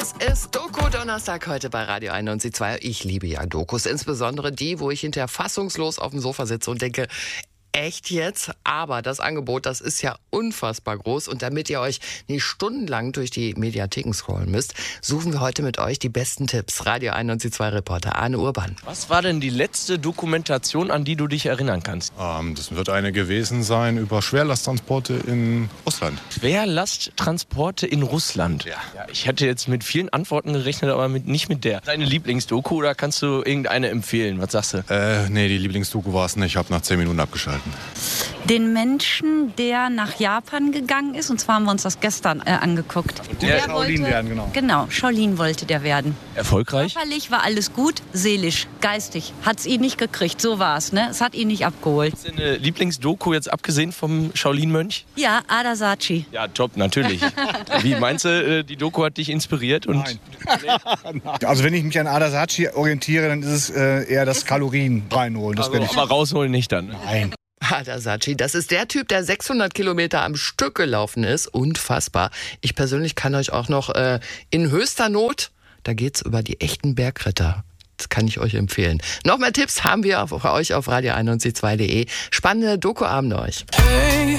Es ist Doku-Donnerstag heute bei Radio 91.2. Ich liebe ja Dokus, insbesondere die, wo ich hinterher fassungslos auf dem Sofa sitze und denke, echt jetzt? Aber das Angebot, das ist ja unfassbar groß. Und damit ihr euch nicht stundenlang durch die Mediatheken scrollen müsst, suchen wir heute mit euch die besten Tipps. Radio 91.2 Reporter Arne Urban. Was war denn die letzte Dokumentation, an die du dich erinnern kannst? Das wird eine gewesen sein über Schwerlasttransporte in Russland. Schwerlasttransporte in Russland? Ja, ich hätte jetzt mit vielen Antworten gerechnet, aber nicht mit der. Deine Lieblingsdoku oder kannst du irgendeine empfehlen? Was sagst du? Nee, die Lieblingsdoku war es nicht. Ich habe nach 10 Minuten abgeschaltet. Den Menschen, der nach Japan gegangen ist, und zwar haben wir uns das gestern angeguckt. Der Shaolin werden, genau. Genau, Shaolin wollte der werden. Erfolgreich? Körperlich war alles gut, seelisch, geistig hat's ihn nicht gekriegt, so war's, ne? Es hat ihn nicht abgeholt. Ist deine Lieblingsdoku jetzt abgesehen vom Shaolin-Mönch? Ja, Ada Saatchi. Ja, top, natürlich. Wie meinst du, die Doku hat dich inspiriert? Und Nein. Also wenn ich mich an Ada Saatchi orientiere, dann ist es eher das Kalorien reinholen. Das bin ich. aber rausholen nicht dann. Nein. Ada Saatchi, das ist der Typ, der 600 Kilometer am Stück gelaufen ist. Unfassbar. Ich persönlich kann euch auch noch in höchster Not, da geht's über die echten Bergretter. Das kann ich euch empfehlen. Noch mehr Tipps haben wir für euch auf radio91.2.de. Spannende Doku-Abende euch. Hey,